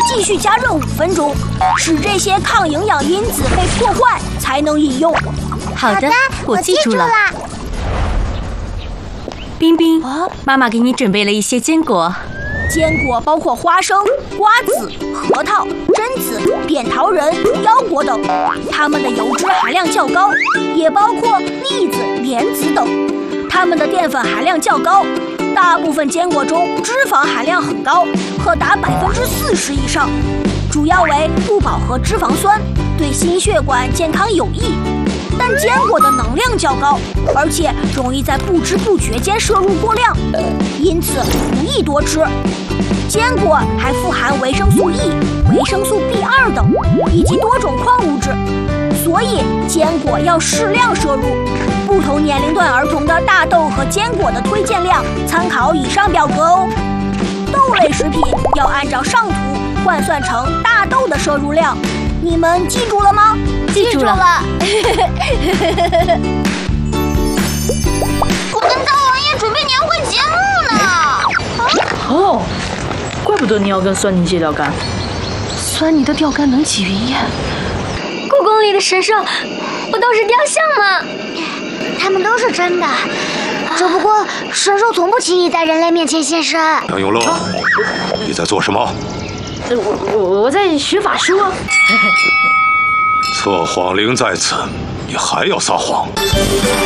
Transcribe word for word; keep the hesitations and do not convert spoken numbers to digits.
继续加热五分钟，使这些抗营养因子被破坏，才能饮用。 好的，我记住了。冰冰，妈妈给你准备了一些坚果。 坚果包括花生、瓜子、核桃、榛子、扁桃仁、腰果等，它们的油脂含量较高，也包括栗子、莲子等，它们的淀粉含量较高。大部分坚果中脂肪含量很高，可达百分之四十以上，主要为不饱和脂肪酸，对心血管健康有益。但坚果的能量较高，而且容易在不知不觉间摄入过量，因此不宜多吃。坚果还富含维生素 E、维生素 B 二 等，以及多种矿物质，所以坚果要适量摄入。不同年龄段儿童的大豆和坚果的推荐量，参考以上表格哦。豆类食品要按照上图换算成大豆的摄入量，你们记住了吗？ 记住了。 我跟大王爷准备年会节目呢。 哦，怪不得你要跟酸泥借钓竿。酸泥的钓竿能起云烟。 故宫里的神兽不都是雕像吗？ 他们都是真的，只不过神兽从不轻易在人类面前现身。 杨永乐，你在做什么？ 我我我在学法术啊。 测谎灵在此，你还要撒谎？